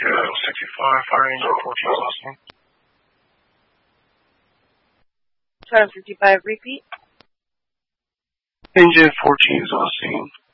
65, fire engine 14 is listening. 755, repeat. Engine 14 is listening.